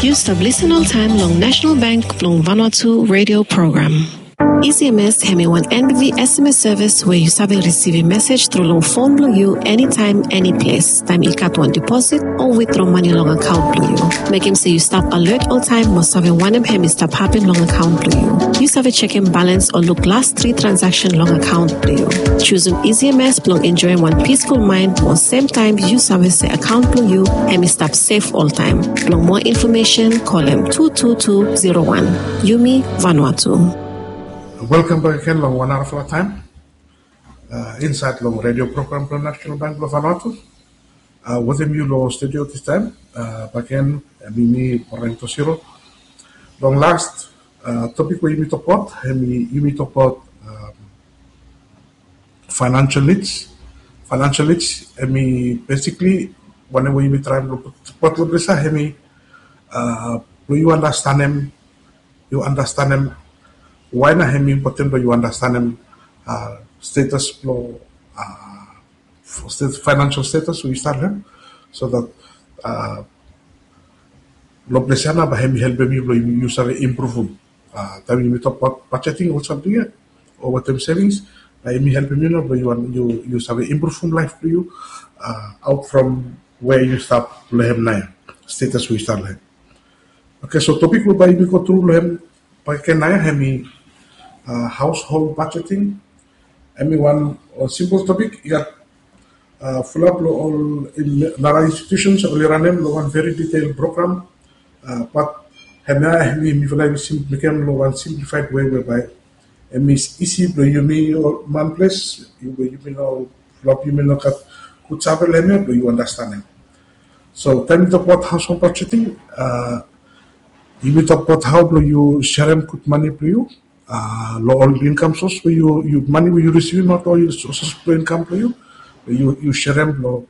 You stop listen all time long National Bank long Vanuatu radio program. EasyMS have one NBV SMS service where you save receive a message through long phone below you anytime, any place. Time you cut one deposit or withdraw money long account below you. Make him say you stop alert all time must have one of him stop happen long account below you. You save checking balance or look last 3 transaction long account below you. Choosing EasyMS long enjoying one peaceful mind while same time you service the account below you and stop safe all time. For more information call him 22201. Yumi Vanuatu. Welcome back again, long 1 hour for a time. Inside long radio program from National Bank of Vanuatu. With him, you know, studio this time. Back again, me, Porrento Siro. Long last topic where you talk about, you talk about financial needs. Financial needs, basically, whenever you try to put this, you understand them. Why not have important but you understand them status flow financial status we start them so that lo plesiana ba hemi help me lo you save improve tabi we talk about budgeting or something or what them savings hemi help me lo you save improve life to you out from where you start lehem na status we start lehem. Okay, so topic will by go through lehem pa kenaya hemi household budgeting. One simple topic. You got full up all in Nara institutions. Only run them one very detailed program. But became one simplified way whereby it's easy. You mean one place. You mean all flop. You mean look at good travel. You understand them. So tell me about household budgeting. You mean about how do you share them good money to you. Low income source where you money where you receive not all your sources of income to you, you share them low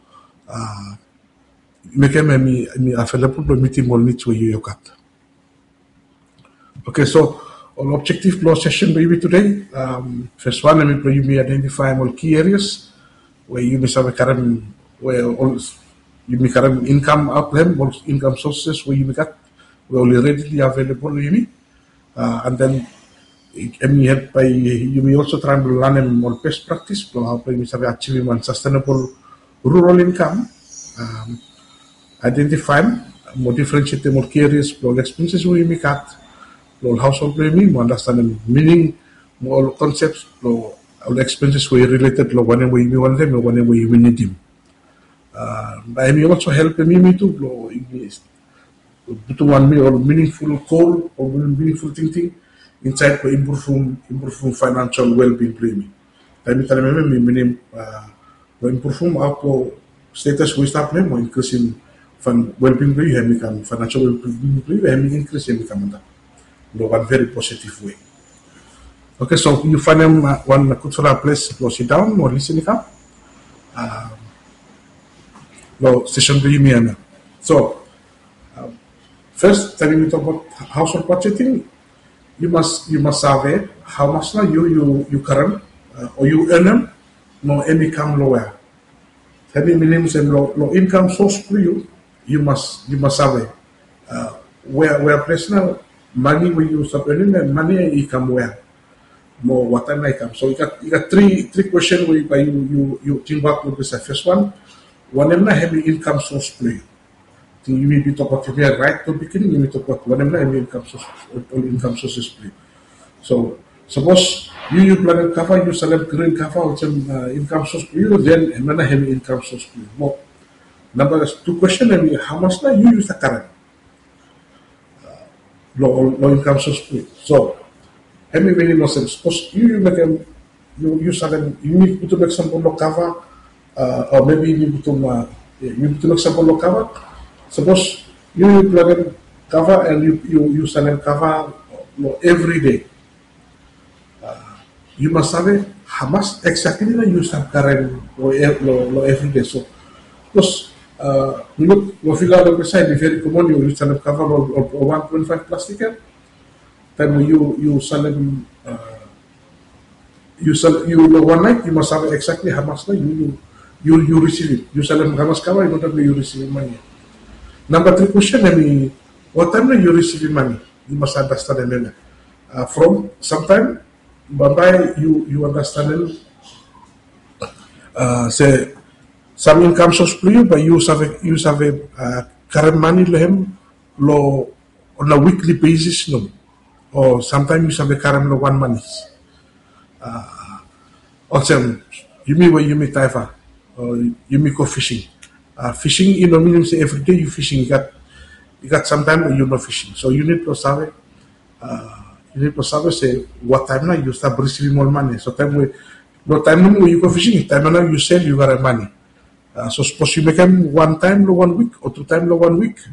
make them available to meet more needs where you got. Okay, so on objective flow session maybe today, first one you may identify all key areas where you may have a current where all you may current income out them, all income sources where you may got were only readily available and then help by you may also try to learn more best practice for how to achieve one sustainable rural income. Identify more differentiate more key areas for expenses we make at household planning, understand the meaning, more concepts, all expenses were related to whenever you want them or whenever you need them. But may also help me to one meaningful goal or meaningful thinking inside for improve financial well-being premium. Time meaning improve our status we start more increasing well-being premium become financial well-being premium increase become one very positive way. Okay, so you find them one good for a place to sit down or listening up. Session premium. So first, telling me about household budgeting. You must survey how much now you current or you earn them, no income lower. Having minimum and low income source to you must survey where place now money where you start earning and money income where more what time income. So you got three questions where you think back with this first one. One of them having income source to you. You may be talking about right to beginning, you may talk about whatever income sources play. So suppose you plan to cover, you select green cover or some income source for you, then another heavy income source for you. Well, number 2 question, how much now you use the current low income source for you. So heavy minimum sense. Suppose you make them you select you need to make some low cover or maybe you need to make some low cover. Suppose you plug in cover and you sell and cover every day. You must have how much exactly you have current every day. So, because we figure out the side, if you common you sell and cover or 1.5 plastic, then you sell them. You one night you must have exactly how much you receive it. You sell them how much cover, you don't have you receive money. Number 3 question, what time you receiving money, you must understand them. From sometime, bye you understand say some income source for you, but you have a current money lehem lo on a weekly basis no, or sometimes you have a current lo 1 month. Also, you mean where you meet taifa, or you may go fishing. Fishing, you know, means every day you fishing. You got sometime when you're not fishing, so you need to sabe. You need to sabe say what time now you start receiving more money. So time we no time when you go fishing, time now you sell, you got money. So suppose you make them 1 time lo 1 week or 2 time lo 1 week.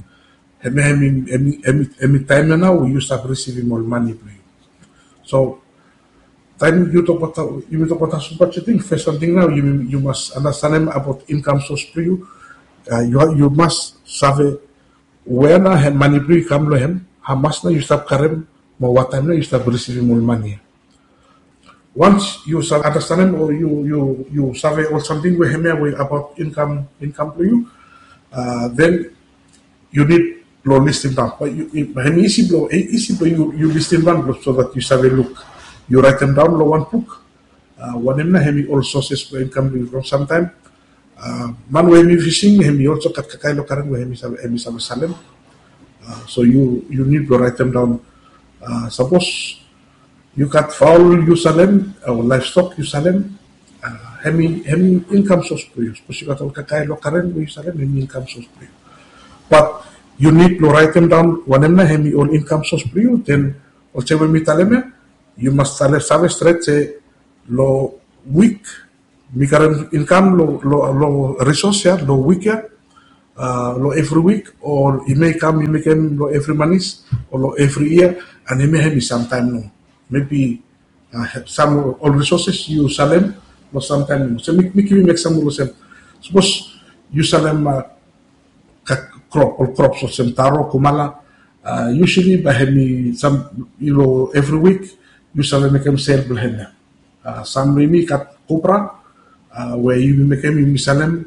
Every time now you start receiving more money. So time you talk about budgeting. First something now you must understand about income source for you. You must sabe where na money for you come lo hem. How much na you start karem, mo what time na you start receiving more money. Once you start understanding or you sabe or something with him about income for you, then you need to list it down. But easy blow you list it down so that you sabe look. You write them down lo one book. One him na hemi all sources for income from sometime. Man we fishing hemi also kat kakay lo karan we hemi sabe salem. So you need to write them down. Suppose you got fowl you salem or livestock you salem. Hemi income source for you. Suppose you got all kakay lo karan we salem hemi income source for you. But you need to write them down. One him na hemi all income source for you. Then also when we taleme. You must sabe straight say lo week mi current income lo resource ya lo week ya lo every week or it may come lo every month or lo every year and it may have sometime no maybe some all resources you salem lo sometime no so make some lo sem suppose you salem crop or crops or sem taro kumala usually by some every week you shall make them sell behind some maybe cut copra where you make them in Salem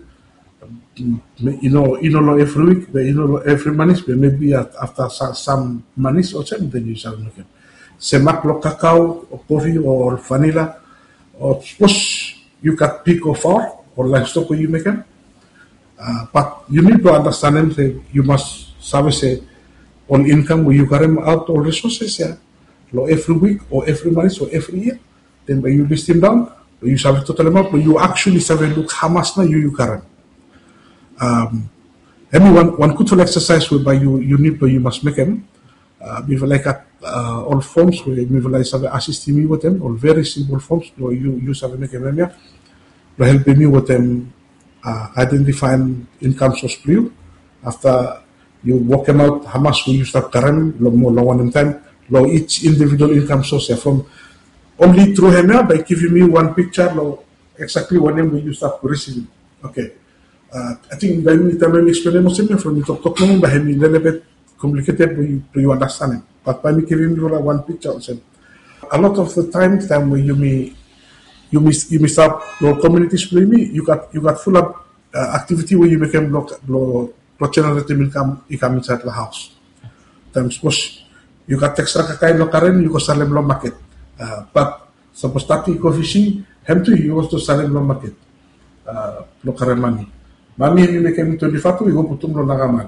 every week but every month but maybe after some months or something then you shall make them semak lo cacao or coffee or vanilla or suppose you cut pig or fowl or livestock where you make them but you need to understand them say you must say on income where you got them out all resources every week or every month or every year, then when you list them down, you have total amount, but you actually have a look how much now you current. One good exercise whereby you must make them. Like all forms where like have assisting me with them, or very simple forms, or you have make them to help me with them identifying income source for you. After you work them out, how much will you start current, more long time. Each individual income source from only through him by giving me one picture exactly what name we start receiving. Okay. I think by me time I explain most from you talk no by him a little bit complicated to you understand it. But by me giving you one picture also. A lot of the time when you may start communities play me, you got full of activity where you become generative income inside the house. Then suppose you got extra kakain lo karen, you go salem lo market. But suppose tati go fishing, hem to you also salem lo market. Lo karen money. Money you make him 24, you go putum lo nagaman.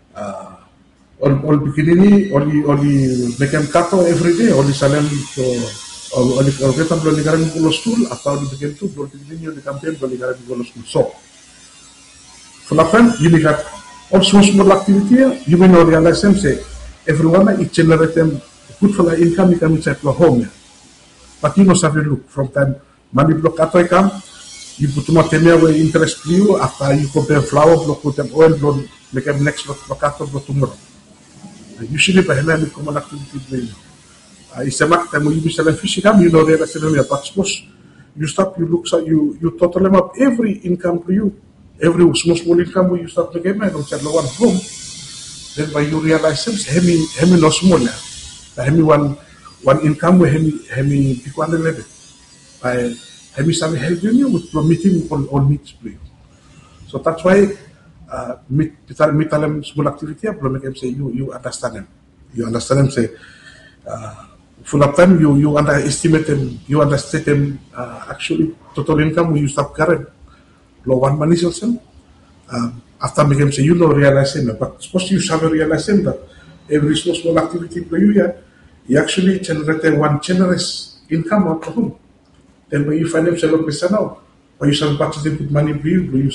All bikinini, only make him kato every day, only salem to only get lo ligaran go school, after you begin to go bikinini the campaign lo ligaran go school. So for the friend, you got all small activity, you may not realize them say everyone it generate them good for the income you can inside your home. But you must have a look from time money block at come, you put more where interest for you after you compare flour block with them oil block make them next block at tomorrow. Usually by hand common activity. It's a matter time when you be selling fish income, you know realize but suppose you stop, you look so you total them up every income for you, every small income where you start to get I don't say no one home. Then by you realize hemi no small hemi one income where hemi pick one level by hemi some helping you with meeting all needs for you. So that's why mitalem small activity, belum make say you understand them. You understand them say full of time you underestimate them, you understate them actually total income we use up current low one money system. After making say you know realize them, but suppose you have realize them that every small activity for you actually generate one generous income out of home. Then when you find them sell up now, when you start budgeting with money for you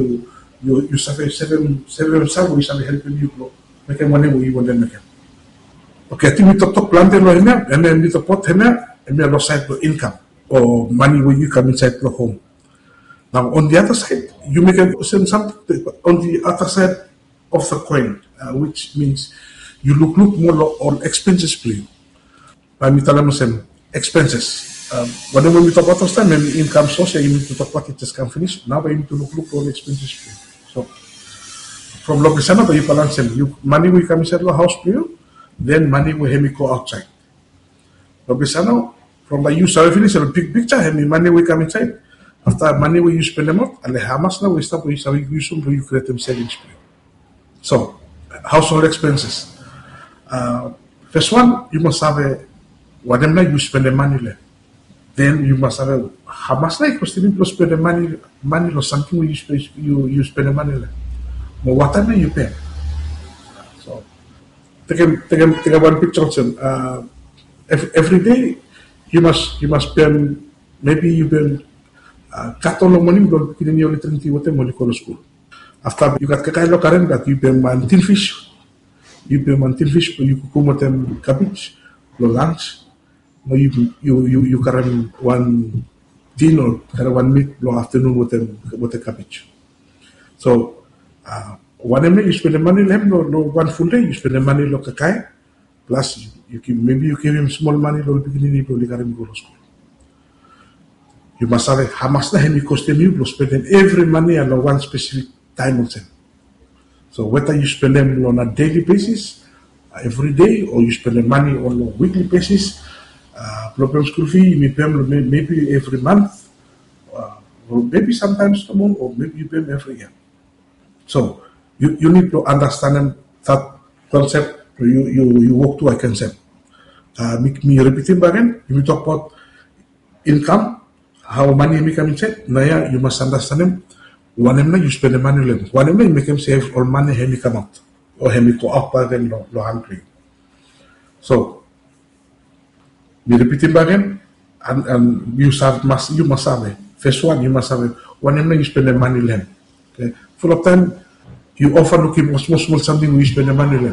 save seven some we start helping you make money where you want to make it. Okay, I think we talk plan lo hina, and then we talk pot hina, and we have side to income or money where you come inside the home. Now on the other side, you make something on the other side of the coin, which means you look more on expenses for you. By me tell them expenses. Whenever we talk about this time, income source, you need to talk about it just can finish. Now we need to look on expenses for you. So from location, you balance them. Money will come inside the house for you. Then money will have me go outside. Location, from the use of finish a big picture, have me money will come inside. After money will you spend them out, and how much now we stop with use them, you create them savings for you. So household expenses. First one, you must have whatever you spend the money there. Then you must have how much like you spend the money or something you spend the money there. But whatever you pay. So take one picture. Every day you must pay. Maybe you pay cut all the money don't put in your little what money go to school. After you got kakai lo karen that you pay man tin fish. You pay man tin fish, you cook with them cabbage, lo lunch. No, you carry one dinner, carry one meat long afternoon with the cabbage. So whenever you spend the money, no one full day you spend the money lo kakai, plus you give him small money lo beginning lo carry him go to school. You must have how much na hemi cost them you spend every money on one specific time on them. So whether you spend them on a daily basis, every day, or you spend the money on a weekly basis. Problem school fee, you pay them maybe every month, or maybe sometimes a month, or maybe you pay them every year. So you need to understand that concept. You walk to a concept. Me repeating again. You talk about income, how money become inside. Now you must understand them. Whenever you spend the money, whenever you make them save all money, he come out or he go up again, lo hungry. So. We repeating again, and you must have. First one, you must have. Whenever you spend the money, okay. Full of time, you often looking for small something we spend the money.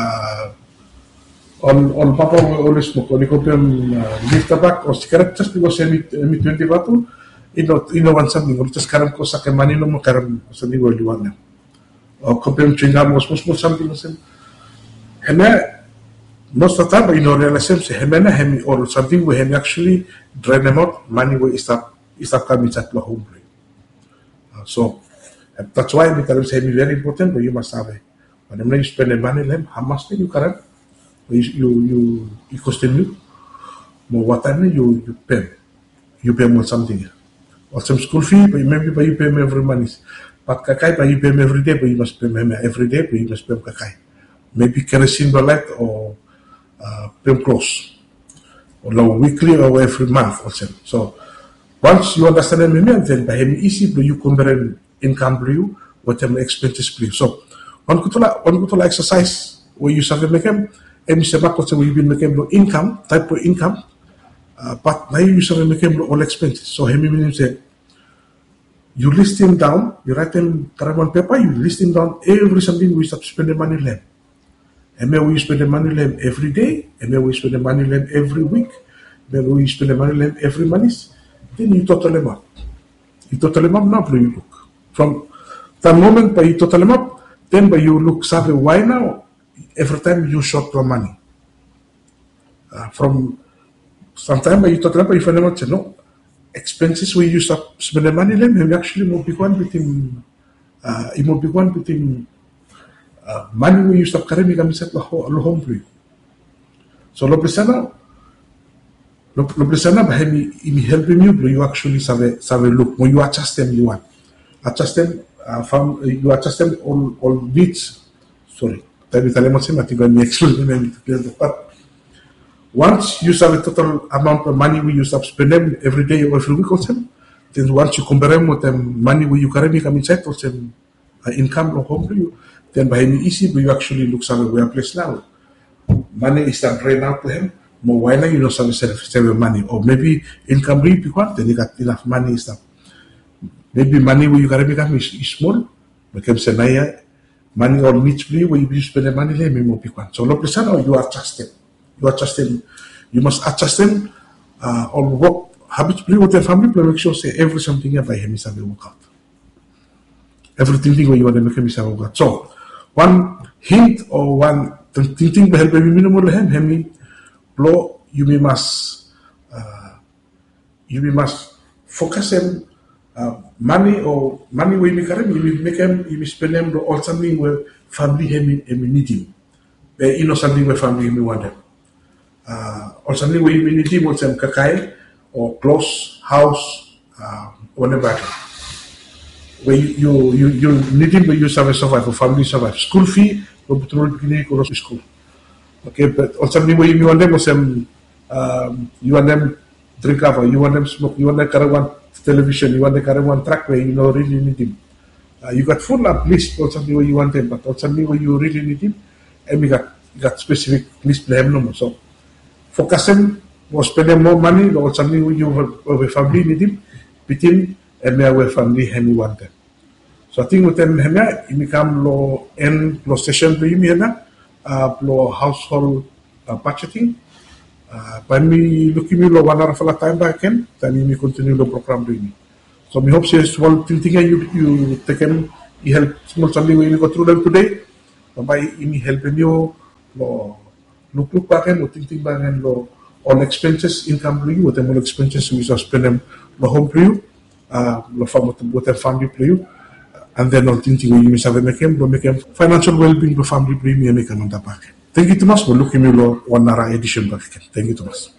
On Papa we always smoke. On the company, leaf tobacco or cigarette just because me 20 batu. You know want something. Or just karam ko sa money no mo karam something what you want them. Or company chewing gum or small something and most of the time, realize him or something we actually drain them out, money will start coming at the home. So that's why we tell him very important, but you must have it. Whenever you spend the money, how much you can you cost you, but what time you pay. You pay more something. Or some school fee, but maybe you pay me every month. But kakai, but you pay me every day, but you must pay me every day, but you must pay kakai. Maybe kerosene light or pay close, or weekly or every month also. So once you understand them, then by easy, you compare income for you, whatever expenses for you. So one could exercise where you have to make them, and Mr. Marcos will be making no income, type of income, but now you have to make them all expenses. So he means say, you list them down, you write them on paper, you list them down every something we have to spend the money on. And then we spend the money on every day, and then we spend the money on every week, then we spend the money on every month. Then you total them up. You total them up now, you look. From the moment by you total them up, then by you look, say, why now? Every time you short your money. From sometime by you total up, you find out, no, expenses we use to spend the money on, and actually more big one between, money we use to carry me kami set lo home for you. So lo presana bahemi imi helping you actually save look when you adjust them you want. Adjust them you adjust them all needs. Sorry, tapi tali macam mati gua ni explain but once you have a total amount of money we use up spend them every day or every week or something, then once you compare them with the money where you currently come inside or some income or home to you, then by any easy but you actually look somewhere place now. Money is not drained out to him. More why not you know some save money or maybe income reap you want then you got enough money is that maybe money where you currently come is small, but can say naya money or needs free where you spend the money there maybe more pick one. So no place now you are adjusted. You must adjust them on what habits play with your family, but make sure say every something you buy him is a work out. Everything where you want to make him is a work out. So one hint or one thing to help you minimal him blow you must focus him money where you make him you spend them all something where family him need him. You know something where family him want him. Or something where you need him some kakai or close house whatever where you need him where you survive for family survive school fee or betul school okay but or something where you want them some you want them drink cover you want them smoke you want them carry one television you want them carry one track where you know really need him you got full up list or something where you want them but or something where you really need him and we got specific list plan no more so focus them or spend them more money or something when you have a family need him between and where family and you want them. So I think with them ini become lo end lo session to you lo household budgeting. By me looking me lo 1 hour for a time back then me continue the program doing. So me hope say small thing you take them you help small something when you go through them today. By ini helping you lo look back and think back and all expenses income for you, what all expenses we spend them the home for you, what the family for you, and then all thinking we miss have make him financial well-being the family premium make on the back. Thank you, Thomas. We're looking at 1 hour edition back. Thank you, Thomas.